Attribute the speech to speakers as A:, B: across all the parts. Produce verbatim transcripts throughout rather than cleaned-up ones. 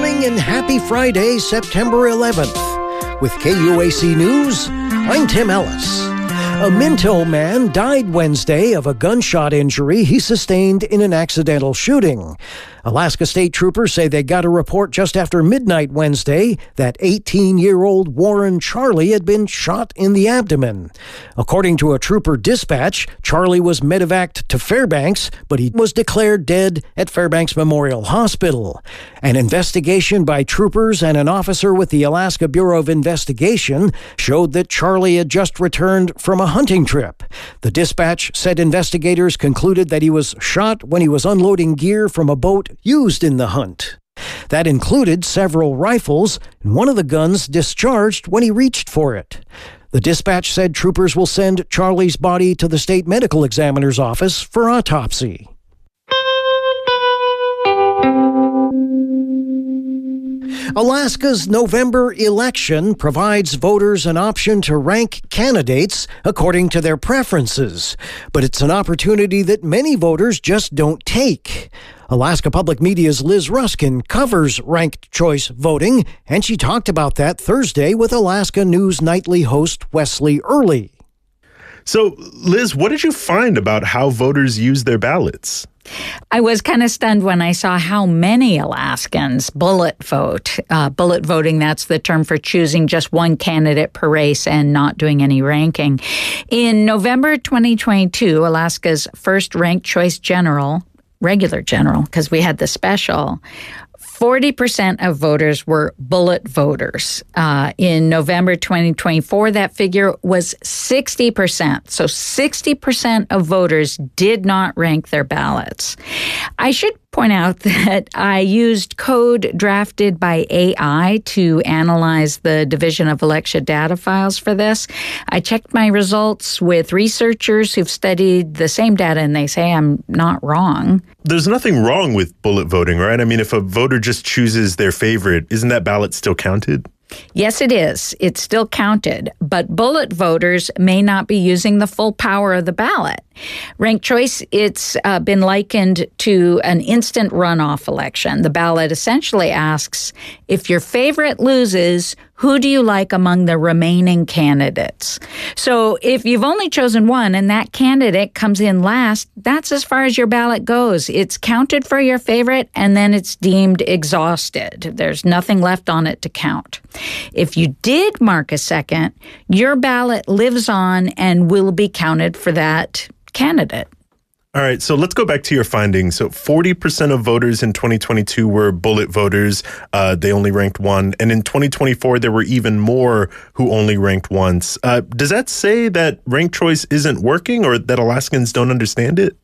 A: morning and happy Friday, September eleventh. With K U A C News, I'm Tim Ellis. A Minto man died Wednesday of a gunshot injury he sustained in an accidental shooting. Alaska State Troopers say they got a report just after midnight Wednesday that eighteen-year-old Warren Charlie had been shot in the abdomen. According to a trooper dispatch, Charlie was medevaced to Fairbanks, but he was declared dead at Fairbanks Memorial Hospital. An investigation by troopers and an officer with the Alaska Bureau of Investigation showed that Charlie had just returned from a hunting trip. The dispatch said investigators concluded that he was shot when he was unloading gear from a boat used in the hunt. That included several rifles, and one of the guns discharged when he reached for it. The dispatch said troopers will send Charlie's body to the state medical examiner's office for autopsy. Alaska's November election provides voters an option to rank candidates according to their preferences, but it's an opportunity that many voters just don't take. Alaska Public Media's Liz Ruskin covers ranked choice voting, and she talked about that Thursday with Alaska News Nightly host Wesley Early.
B: So, Liz, what did you find about how voters use their ballots?
C: I was kind of stunned when I saw how many Alaskans bullet vote. Uh, bullet voting, that's the term for choosing just one candidate per race and not doing any ranking. In November twenty twenty-two, Alaska's first ranked choice general, regular general, because we had the special, forty percent of voters were bullet voters. Uh, in November twenty twenty-four, that figure was sixty percent. So sixty percent of voters did not rank their ballots. I should point out that I used code drafted by A I to analyze the Division of Election data files for this. I checked my results with researchers who've studied the same data, and they say I'm not wrong.
B: There's nothing wrong with bullet voting, right? I mean, if a voter just chooses their favorite, isn't that ballot still counted?
C: Yes, it is. It's still counted, but bullet voters may not be using the full power of the ballot. Ranked choice, it's uh, been likened to an instant runoff election. The ballot essentially asks, if your favorite loses, who do you like among the remaining candidates? So if you've only chosen one and that candidate comes in last, that's as far as your ballot goes. It's counted for your favorite and then it's deemed exhausted. There's nothing left on it to count. If you did mark a second, your ballot lives on and will be counted for that candidate.
B: All right, so let's go back to your findings. So forty percent of voters in twenty twenty-two were bullet voters. Uh, they only ranked one. And in twenty twenty-four, there were even more who only ranked once. Uh, does that say that ranked choice isn't working or that Alaskans don't understand it?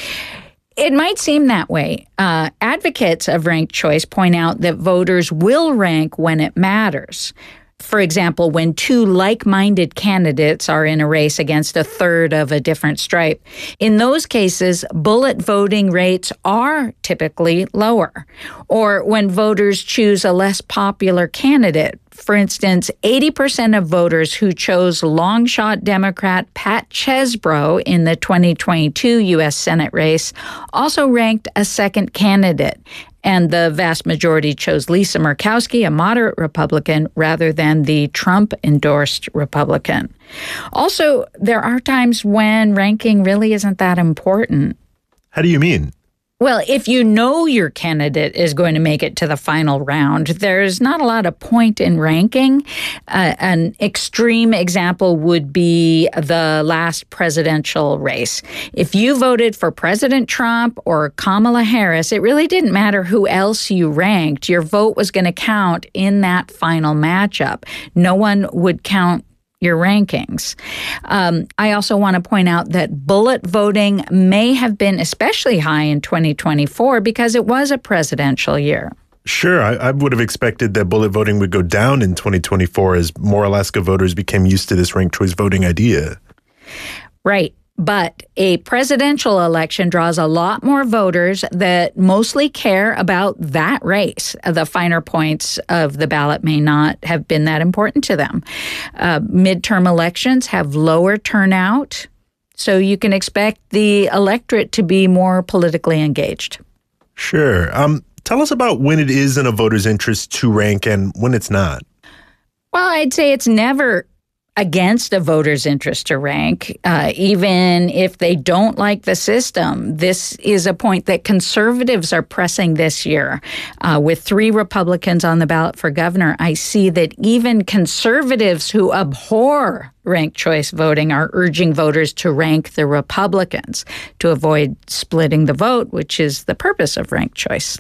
C: It might seem that way. Uh, advocates of ranked choice point out that voters will rank when it matters. For example, when two like-minded candidates are in a race against a third of a different stripe. In those cases, bullet voting rates are typically lower. Or when voters choose a less popular candidate. For instance, eighty percent of voters who chose long-shot Democrat Pat Chesbro in the twenty twenty-two U S Senate race also ranked a second candidate. And the vast majority chose Lisa Murkowski, a moderate Republican, rather than the Trump-endorsed Republican. Also, there are times when ranking really isn't that important.
B: How do you mean?
C: Well, if you know your candidate is going to make it to the final round, there's not a lot of point in ranking. Uh, an extreme example would be the last presidential race. If you voted for President Trump or Kamala Harris, it really didn't matter who else you ranked. Your vote was going to count in that final matchup. No one would count your rankings. Um, I also want to point out that bullet voting may have been especially high in twenty twenty-four because it was a presidential year.
B: Sure, I, I would have expected that bullet voting would go down in twenty twenty-four as more Alaska voters became used to this ranked choice voting idea.
C: Right. But a presidential election draws a lot more voters that mostly care about that race. The finer points of the ballot may not have been that important to them. Uh, midterm elections have lower turnout, so you can expect the electorate to be more politically engaged.
B: Sure. Um, Tell us about when it is in a voter's interest to rank and when it's not.
C: Well, I'd say it's never against a voter's interest to rank, uh, even if they don't like the system. This is a point that conservatives are pressing this year. Uh, with three Republicans on the ballot for governor, I see that even conservatives who abhor ranked choice voting are urging voters to rank the Republicans to avoid splitting the vote, which is the purpose of ranked choice.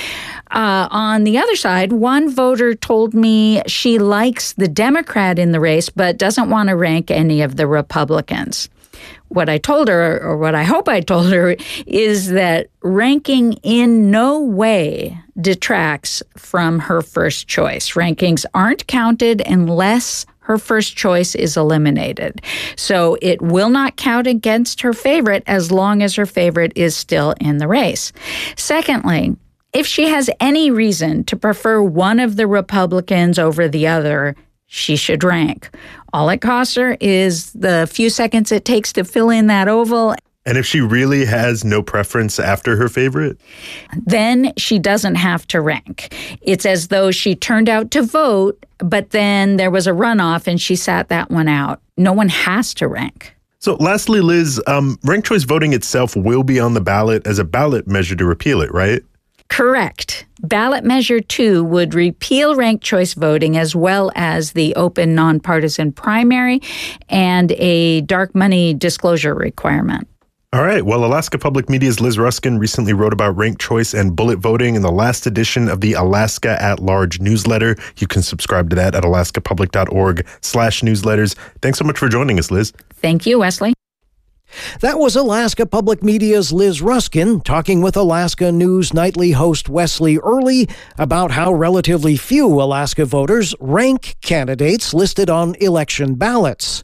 C: Uh, on the other side, one voter told me she likes the Democrat in the race, but doesn't want to rank any of the Republicans. What I told her, or what I hope I told her, is that ranking in no way detracts from her first choice. Rankings aren't counted unless her first choice is eliminated. So it will not count against her favorite as long as her favorite is still in the race. Secondly, if she has any reason to prefer one of the Republicans over the other, she should rank. All it costs her is the few seconds it takes to fill in that oval.
B: And if she really has no preference after her favorite?
C: Then she doesn't have to rank. It's as though she turned out to vote, but then there was a runoff and she sat that one out. No one has to rank.
B: So lastly, Liz, um, ranked choice voting itself will be on the ballot as a ballot measure to repeal it, right?
C: Correct. Ballot Measure two would repeal ranked choice voting as well as the open nonpartisan primary and a dark money disclosure requirement.
B: All right. Well, Alaska Public Media's Liz Ruskin recently wrote about ranked choice and bullet voting in the last edition of the Alaska at Large newsletter. You can subscribe to that at alaskapublic.org slash newsletters. Thanks so much for joining us, Liz.
C: Thank you, Wesley.
A: That was Alaska Public Media's Liz Ruskin talking with Alaska News Nightly host Wesley Early about how relatively few Alaska voters rank candidates listed on election ballots.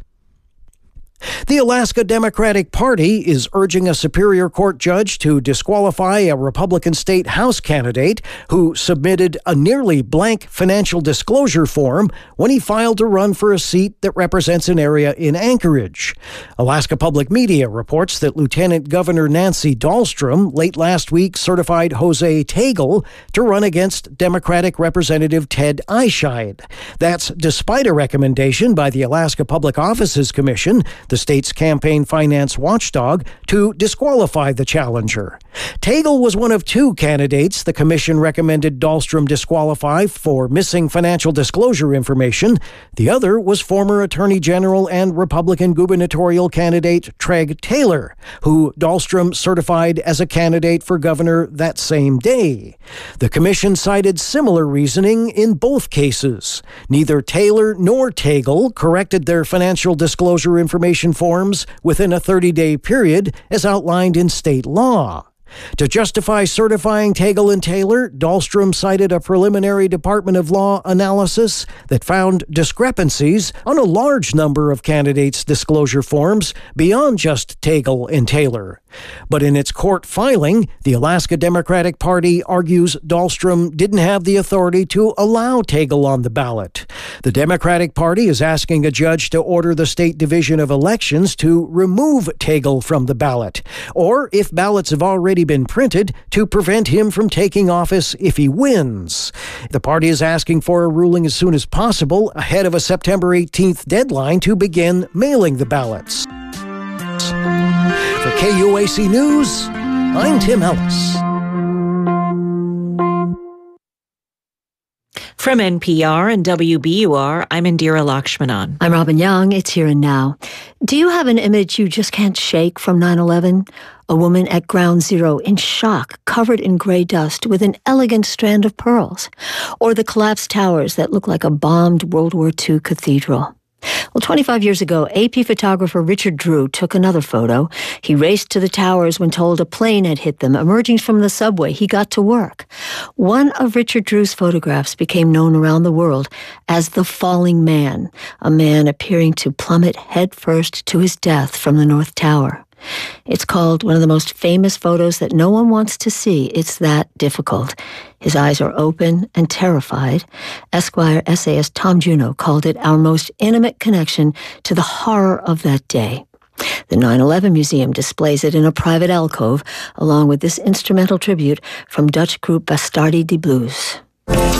A: The Alaska Democratic Party is urging a Superior Court judge to disqualify a Republican state House candidate who submitted a nearly blank financial disclosure form when he filed to run for a seat that represents an area in Anchorage. Alaska Public Media reports that Lieutenant Governor Nancy Dahlstrom late last week certified Jose Tagle to run against Democratic Representative Ted Eichscheid. That's despite a recommendation by the Alaska Public Offices Commission, the state's campaign finance watchdog, to disqualify the challenger. Tagle was one of two candidates the commission recommended Dahlstrom disqualify for missing financial disclosure information. The other was former Attorney General and Republican gubernatorial candidate Treg Taylor, who Dahlstrom certified as a candidate for governor that same day. The commission cited similar reasoning in both cases. Neither Taylor nor Tagle corrected their financial disclosure information forms within a thirty-day period as outlined in state law. To justify certifying Tagle and Taylor, Dahlstrom cited a preliminary Department of Law analysis that found discrepancies on a large number of candidates' disclosure forms beyond just Tagle and Taylor. But in its court filing, the Alaska Democratic Party argues Dahlstrom didn't have the authority to allow Tagle on the ballot. The Democratic Party is asking a judge to order the State Division of Elections to remove Tagle from the ballot, or if ballots have already been printed, to prevent him from taking office if he wins. The party is asking for a ruling as soon as possible ahead of a September eighteenth deadline to begin mailing the ballots. For K U A C News, I'm Tim Ellis.
D: From N P R and W B U R, I'm Indira Lakshmanan.
E: I'm Robin Young. It's Here and Now. Do you have an image you just can't shake from nine eleven? A woman at Ground Zero in shock, covered in gray dust with an elegant strand of pearls. Or the collapsed towers that look like a bombed World War Two cathedral. Well, twenty-five years ago, A P photographer Richard Drew took another photo. He raced to the towers when told a plane had hit them. Emerging from the subway, he got to work. One of Richard Drew's photographs became known around the world as the Falling Man, a man appearing to plummet headfirst to his death from the North Tower. It's called one of the most famous photos that no one wants to see. It's that difficult. His eyes are open and terrified. Esquire essayist Tom Juneau called it our most intimate connection to the horror of that day. The nine eleven Museum displays it in a private alcove, along with this instrumental tribute from Dutch group Bastardi de Blues.